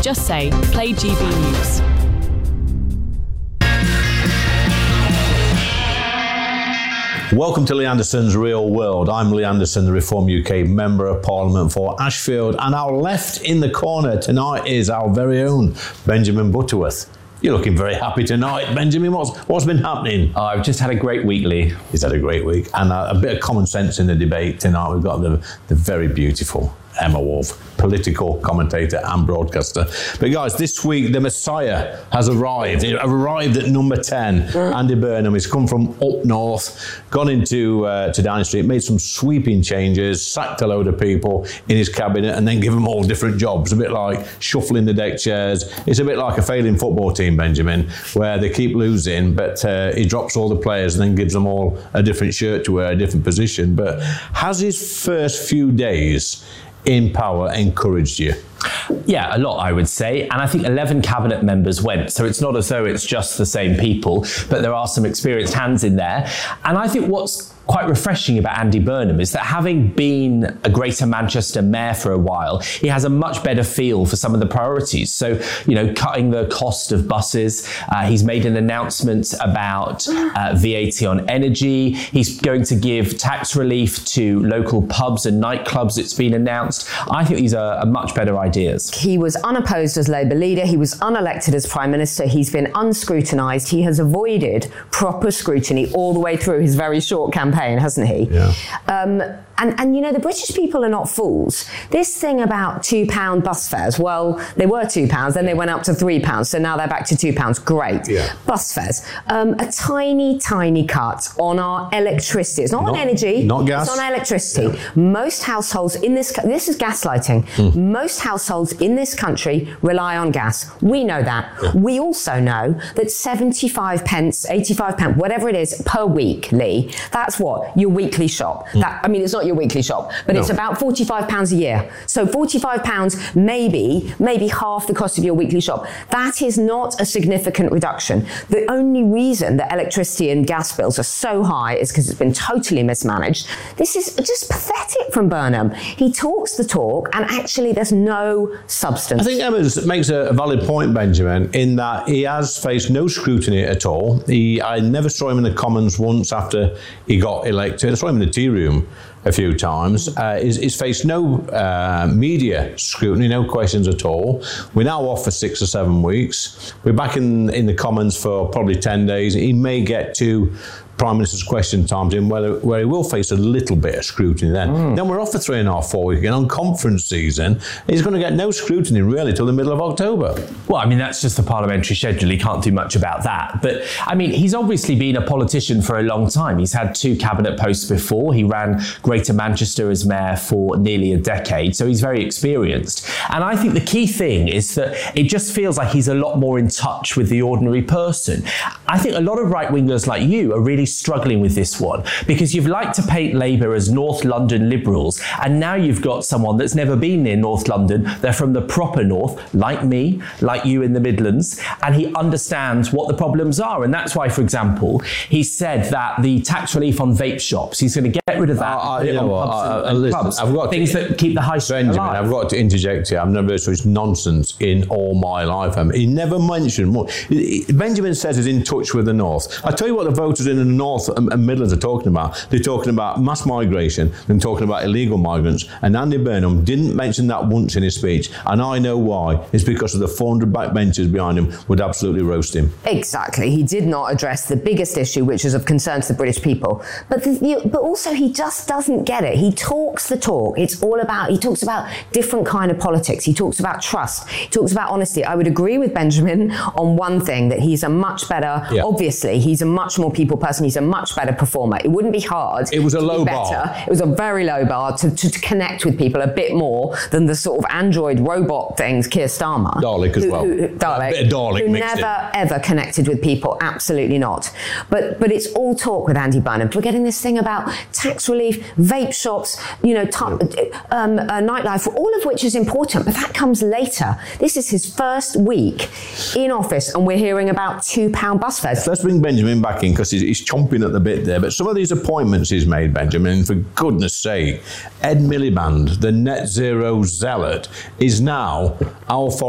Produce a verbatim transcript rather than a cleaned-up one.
Just say, play G B News. Welcome to Lee Anderson's Real World. I'm Lee Anderson, the Reform U K Member of Parliament for Ashfield, and our left in the corner tonight is our very own Benjamin Butterworth. You're looking very happy tonight, Benjamin. What's what's been happening? Oh, I've just had a great week, Lee. He's had a great week, and a, a bit of common sense in the debate tonight. We've got the the very beautiful Emma Wolf, political commentator and broadcaster. But guys, this week the Messiah has arrived. He arrived at number ten. Andy Burnham. He's come from up north, gone into uh, to Downing Street, made some sweeping changes, sacked a load of people in his cabinet, and then give them all different jobs. A bit like shuffling the deck chairs. It's a bit like a failing football team, Benjamin, where they keep losing, but uh, he drops all the players and then gives them all a different shirt to wear, a different position. But has his first few days in power encouraged you? Yeah, a lot, I would say. And I think eleven cabinet members went. So it's not as though it's just the same people, but there are some experienced hands in there. And I think what's quite refreshing about Andy Burnham is that having been a Greater Manchester mayor for a while, he has a much better feel for some of the priorities. So, you know, cutting the cost of buses. Uh, he's made an announcement about uh, V A T on energy. He's going to give tax relief to local pubs and nightclubs. It's been announced. I think these are, are much better ideas. He was unopposed as Labour leader. He was unelected as Prime Minister. He's been unscrutinised. He has avoided proper scrutiny all the way through his very short campaign, hasn't he? Yeah. Um, and, and, you know, the British people are not fools. This thing about two pound bus fares, well, they were two pounds, then they went up to three pounds, so now they're back to two pounds. Great. Yeah. Bus fares. Um, a tiny, tiny cut on our electricity. It's not, not on energy. Not gas. It's on electricity. Yeah. Most households in this, this is gaslighting. Mm. Most households in this country rely on gas. We know that. Yeah. We also know that seventy-five pence, eighty-five pence, whatever it is per week, Lee, that's what? Your weekly shop. Mm. That, I mean, it's not your weekly shop, but no. It's about forty-five pounds a year. So forty-five pounds, maybe, maybe half the cost of your weekly shop. That is not a significant reduction. The only reason that electricity and gas bills are so high is because it's been totally mismanaged. This is just pathetic from Burnham. He talks the talk, and actually there's no substance. I think Emma makes a valid point, Benjamin, in that he has faced no scrutiny at all. He, I never saw him in the Commons once after he got elected. I saw him in the tea room a few times. Uh, he's, he's faced no uh, media scrutiny, no questions at all. We're now off for six or seven weeks. We're back in, in the Commons for probably ten days. He may get to Prime Minister's question times in where, where he will face a little bit of scrutiny then. Mm. Then we're off for three and a half, four weeks again on conference season. He's going to get no scrutiny really till the middle of October. Well, I mean, that's just the parliamentary schedule. He can't do much about that. But, I mean, he's obviously been a politician for a long time. He's had two cabinet posts before. He ran Greater Manchester as mayor for nearly a decade, so he's very experienced. And I think the key thing is that it just feels like he's a lot more in touch with the ordinary person. I think a lot of right-wingers like you are really struggling with this one because you've liked to paint Labour as North London liberals, and now you've got someone that's never been near North London. They're from the proper North, like me, like you in the Midlands, and he understands what the problems are. And that's why, for example, he said that the tax relief on vape shops, he's going to get rid of that. Uh, uh, you know what, uh, uh, listen, clubs, I've got things to, that keep the high street Benjamin, alive. I've got to interject here. I've never heard such nonsense in all my life. I mean, he never mentioned more. Benjamin says he's in touch with the North. I tell you what the voters in the North and, and Midlands are talking about. They're talking about mass migration and talking about illegal migrants. And Andy Burnham didn't mention that once in his speech. And I know why. It's because of the four hundred backbenchers behind him would absolutely roast him. Exactly. He did not address the biggest issue, which is of concern to the British people. But the, you, but also he just doesn't get it. He talks the talk. It's all about, he talks about different kind of politics. He talks about trust. He talks about honesty. I would agree with Benjamin on one thing, that he's a much better, yeah. obviously, he's a much more people person. He's a much better performer. It wouldn't be hard. It was a low better. bar. It was a very low bar to, to, to connect with people a bit more than the sort of android robot things, Keir Starmer. Dalek as who, well. Who, Dalek, a bit of Dalek who mixed never in. ever connected with people. Absolutely not. But but it's all talk with Andy Burnham. We're getting this thing about tax relief, vape shops, you know, t- um, uh, nightlife, all of which is important, but that comes later. This is his first week in office, and we're hearing about two pound bus fares. Let's bring Benjamin back in because he's, he's chomping at the bit there. But some of these appointments he's made, Benjamin, for goodness sake, Ed Miliband, the net zero zealot, is now our foreign